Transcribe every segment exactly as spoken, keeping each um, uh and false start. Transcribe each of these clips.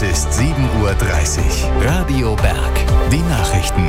ist sieben Uhr dreißig. Radio Berg. Die Nachrichten.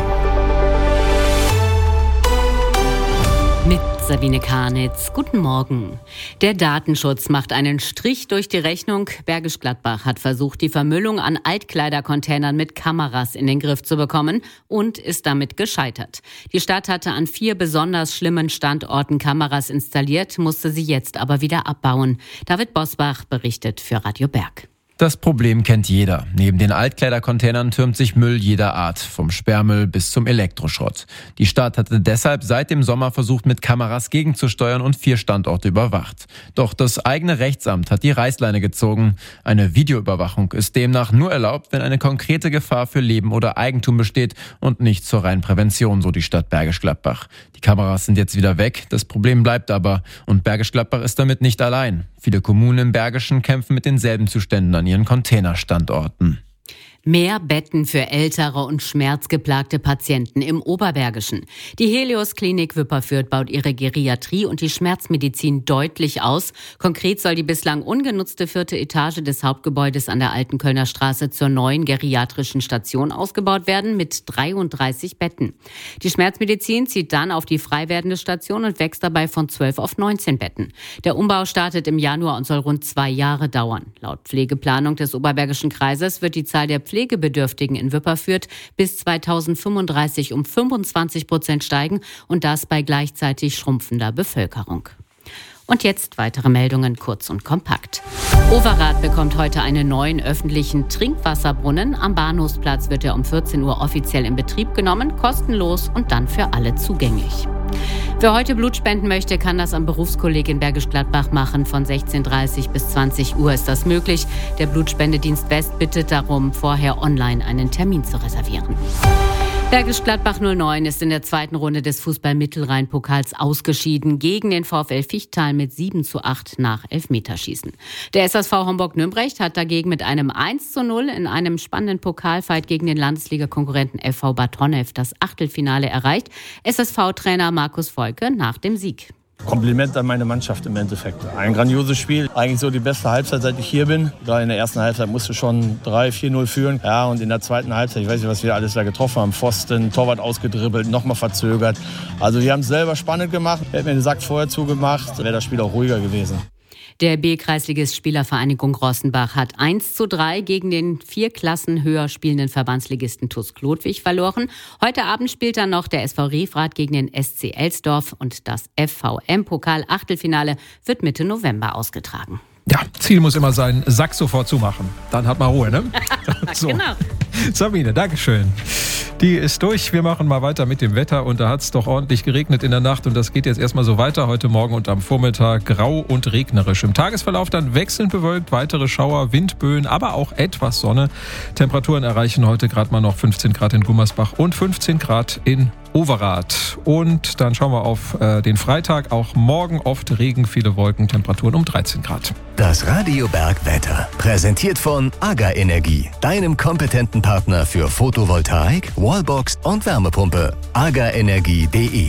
Mit Sabine Karnitz. Guten Morgen. Der Datenschutz macht einen Strich durch die Rechnung. Bergisch Gladbach hat versucht, die Vermüllung an Altkleidercontainern mit Kameras in den Griff zu bekommen und ist damit gescheitert. Die Stadt hatte an vier besonders schlimmen Standorten Kameras installiert, musste sie jetzt aber wieder abbauen. David Bosbach berichtet für Radio Berg. Das Problem kennt jeder. Neben den Altkleidercontainern türmt sich Müll jeder Art, vom Sperrmüll bis zum Elektroschrott. Die Stadt hatte deshalb seit dem Sommer versucht, mit Kameras gegenzusteuern und vier Standorte überwacht. Doch das eigene Rechtsamt hat die Reißleine gezogen. Eine Videoüberwachung ist demnach nur erlaubt, wenn eine konkrete Gefahr für Leben oder Eigentum besteht und nicht zur reinen Prävention, so die Stadt Bergisch Gladbach. Die Kameras sind jetzt wieder weg, das Problem bleibt aber. Und Bergisch Gladbach ist damit nicht allein. Viele Kommunen im Bergischen kämpfen mit denselben Zuständen an ihren Containerstandorten. Mehr Betten für ältere und schmerzgeplagte Patienten im Oberbergischen. Die Helios Klinik Wipperfürth baut ihre Geriatrie und die Schmerzmedizin deutlich aus. Konkret soll die bislang ungenutzte vierte Etage des Hauptgebäudes an der Alten Kölner Straße zur neuen geriatrischen Station ausgebaut werden mit dreiunddreißig Betten. Die Schmerzmedizin zieht dann auf die frei werdende Station und wächst dabei von zwölf auf neunzehn Betten. Der Umbau startet im Januar und soll rund zwei Jahre dauern. Laut Pflegeplanung des Oberbergischen Kreises wird die Zahl der Pflegebedürftigen in Wipperfürth bis zweitausendfünfunddreißig um fünfundzwanzig Prozent steigen und das bei gleichzeitig schrumpfender Bevölkerung. Und jetzt weitere Meldungen kurz und kompakt. Overath bekommt heute einen neuen öffentlichen Trinkwasserbrunnen. Am Bahnhofsplatz wird er um vierzehn Uhr offiziell in Betrieb genommen, kostenlos und dann für alle zugänglich. Wer heute Blut spenden möchte, kann das am Berufskolleg in Bergisch Gladbach machen. Von sechzehn Uhr dreißig bis zwanzig Uhr ist das möglich. Der Blutspendedienst West bittet darum, vorher online einen Termin zu reservieren. Bergisch Gladbach null neun ist in der zweiten Runde des Fußball-Mittelrhein-Pokals ausgeschieden gegen den VfL Fichtal mit sieben zu acht nach Elfmeterschießen. Der S S V Homburg-Nümbrecht hat dagegen mit einem eins zu null in einem spannenden Pokalfight gegen den Landesliga-Konkurrenten F V Bad Honnef das Achtelfinale erreicht. S S V-Trainer Markus Volke nach dem Sieg. Kompliment an meine Mannschaft im Endeffekt. Ein grandioses Spiel. Eigentlich so die beste Halbzeit, seit ich hier bin. Da in der ersten Halbzeit musste schon drei vier null führen. Ja, und in der zweiten Halbzeit, ich weiß nicht, was wir alles da getroffen haben. Pfosten, Torwart ausgedribbelt, nochmal verzögert. Also wir haben es selber spannend gemacht. Hätten wir den Sack vorher zugemacht, wäre das Spiel auch ruhiger gewesen. Der B-Kreisligist Spielervereinigung Rossenbach hat eins zu drei gegen den vier Klassen höher spielenden Verbandsligisten T U S Chlodwig verloren. Heute Abend spielt dann noch der S V Refrath gegen den S C Elsdorf und das F V M-Pokal-Achtelfinale wird Mitte November ausgetragen. Ja, Ziel muss immer sein, Sack sofort zumachen. Dann hat man Ruhe, ne? So. Genau. Sabine, Dankeschön. Die ist durch. Wir machen mal weiter mit dem Wetter und da hat es doch ordentlich geregnet in der Nacht und das geht jetzt erstmal so weiter heute Morgen und am Vormittag grau und regnerisch. Im Tagesverlauf dann wechselnd bewölkt, weitere Schauer, Windböen, aber auch etwas Sonne. Temperaturen erreichen heute gerade mal noch fünfzehn Grad in Gummersbach und fünfzehn Grad in Overath. Und dann schauen wir auf äh, den Freitag. Auch morgen oft Regen, viele Wolken, Temperaturen um dreizehn Grad. Das Radio Berg Wetter. Präsentiert von AGA Energie. Deinem kompetenten Partner für Photovoltaik, Wallbox und Wärmepumpe. aga energie punkt de.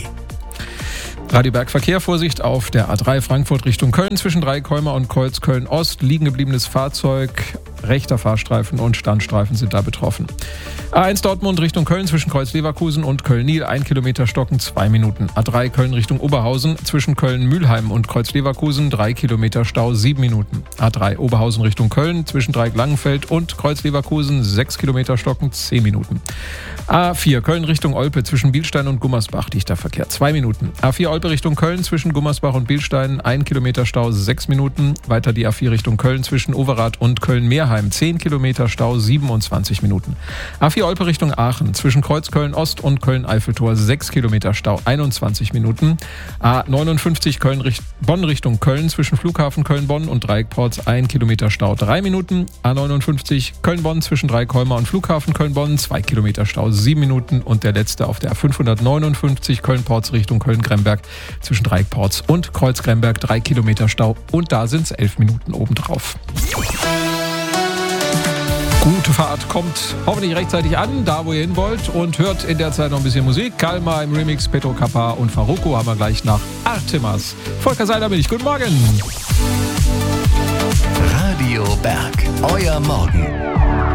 Radio Berg Verkehr, Vorsicht auf der A drei Frankfurt Richtung Köln zwischen Dreikolmer und Kreuz Köln-Ost. Liegen gebliebenes Fahrzeug, rechter Fahrstreifen und Standstreifen sind da betroffen. A eins Dortmund Richtung Köln zwischen Kreuz Leverkusen und Köln-Niel, ein Kilometer Stocken, zwei Minuten. A drei Köln Richtung Oberhausen zwischen Köln-Mühlheim und Kreuz Leverkusen, drei Kilometer Stau, sieben Minuten. A drei Oberhausen Richtung Köln zwischen Dreieck Langenfeld und Kreuz Leverkusen, sechs Kilometer Stocken, zehn Minuten. A vier Köln Richtung Olpe zwischen Bielstein und Gummersbach, dichter Verkehr, zwei Minuten. A vier Olpe Richtung Köln zwischen Gummersbach und Bielstein, ein Kilometer Stau, sechs Minuten. Weiter die A vier Richtung Köln zwischen Overath und Köln-Meerheim, zehn Kilometer Stau, siebenundzwanzig Minuten. A vier Olpe Richtung Aachen zwischen Kreuz Köln-Ost und Köln-Eiffeltor, sechs Kilometer Stau, einundzwanzig Minuten. A neunundfünfzig Köln Bonn Richtung Köln zwischen Flughafen Köln-Bonn und Dreieckports, ein Kilometer Stau, drei Minuten. A neunundfünfzig Köln-Bonn zwischen Dreikolmer und Flughafen Köln-Bonn, zwei Kilometer Stau, sieben Minuten. Und der letzte auf der A fünfhundertneunundfünfzig Köln-Ports Richtung Köln-Gremberg zwischen Dreieckports und Kreuz-Gremberg, drei Kilometer Stau. Und da sind es elf Minuten obendrauf. Gute Fahrt, kommt hoffentlich rechtzeitig an, da wo ihr hin wollt, und hört in der Zeit noch ein bisschen Musik. Kalmar im Remix, Petro Kappa und Farruko haben wir gleich nach Artemas. Volker Seiler bin ich, guten Morgen. Radio Berg, euer Morgen.